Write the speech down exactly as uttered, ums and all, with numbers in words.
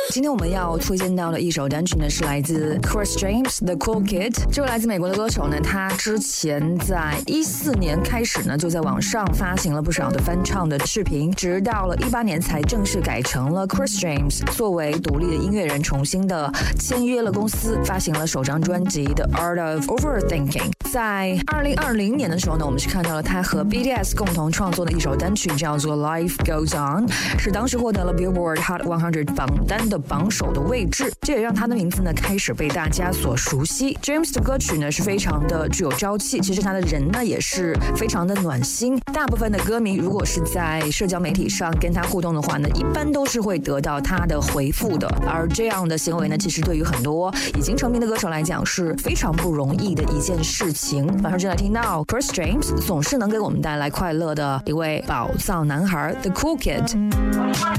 今天我们要推荐到的一首单曲呢，是来自 Chris James The Cool Kid。这位来自美国的歌手呢，他之前在一四年开始呢，就在网上发行了不少的翻唱的视频，直到了一八年才正式改成了 Chris James 作为独立的音乐人，重新的签约了公司，发行了首张专辑 The Art of Overthinking。在二零二零年的时候呢，我们是看到了他和 B T S 共同创作的一首单曲，叫做 Life Goes On， 是当时获得了 Billboard Hot 百榜单的榜首的位置，这也让他的名字呢开始被大家所熟悉。 James 的歌曲呢是非常的具有朝气，其实他的人呢也是非常的暖心，大部分的歌迷如果是在社交媒体上跟他互动的话呢，一般都是会得到他的回复的，而这样的行为呢，其实对于很多已经成名的歌手来讲是非常不容易的一件事情。马上就来听到 Chris James 总是能给我们带来快乐的一位宝藏男孩 The Cool Kid。